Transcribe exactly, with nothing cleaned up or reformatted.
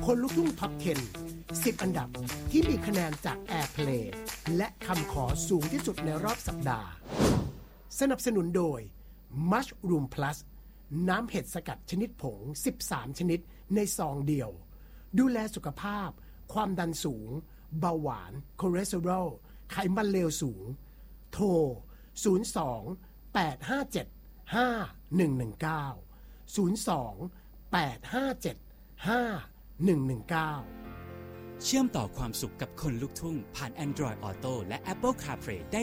คนลุกทุ่งท็อปสิบ สิบ อันดับที่มีคะแนนจาก Airplay และคำขอสูงที่สุดในรอบสัปดาห์สนับสนุนโดย Mushroom Plus น้ำเห็ดสกัดชนิดผงสิบสามชนิดในซองเดียวดูแลสุขภาพความดันสูงเบาหวานคอเลสเตอรอลไขมันเลวสูงโทรศูนย์ สอง แปด ห้า เจ็ด ห้า หนึ่ง หนึ่ง เก้า ศูนย์ สอง แปด ห้า เจ็ด ห้า หนึ่ง หนึ่ง เก้าเชื่อมต่อความสุขกับคนลุกทุ่งผ่าน Android Auto และ Apple CarPlay ได้